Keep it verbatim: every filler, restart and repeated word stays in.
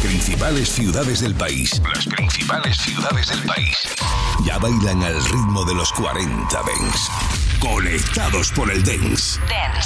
principales ciudades del país. Las principales ciudades del país. Ya bailan al ritmo de los cuarenta Dance. Conectados por el Dance. Dance.